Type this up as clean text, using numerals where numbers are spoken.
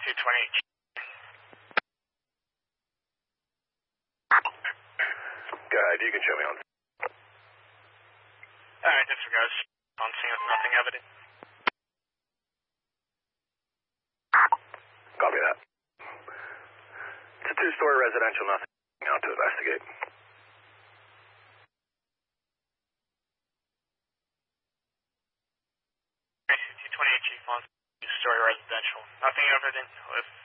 228. Go ahead, you can show me on. Alright, disregards. On scene with nothing evident. Copy that. It's a two-story residential, nothing out to investigate. 228 Chief on two-story residential. Nothing evident with